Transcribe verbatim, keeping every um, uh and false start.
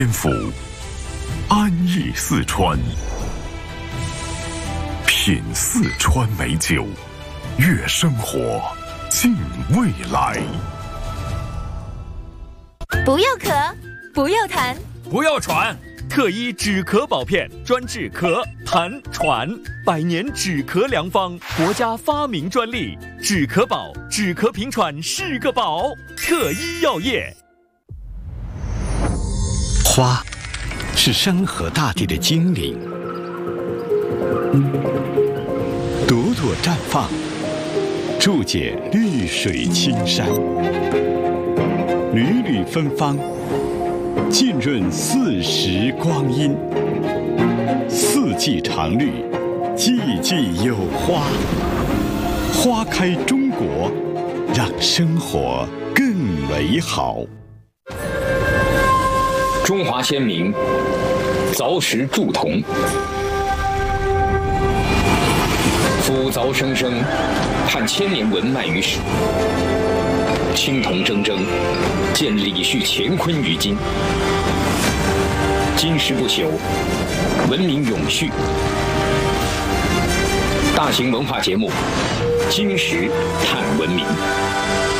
天府，安逸四川，品四川美酒，悦生活，敬未来。 不要咳，不要痰， 不要喘。特医止咳宝片，专治咳、痰、喘，百年止咳良方，国家发明专利。止咳宝，止咳平喘是个宝。特医药业。 花，是山河大地的精灵，朵朵绽放，注解绿水青山，缕缕芬芳，浸润四时光阴。四季常绿，季季有花。花开中国，让生活更美好。 中华先民凿石铸铜，夫凿生生，盼千年文脉于史。青铜铮铮，见李旭乾坤于今。金石不朽，文明永续。大型文化节目《金石探文明》。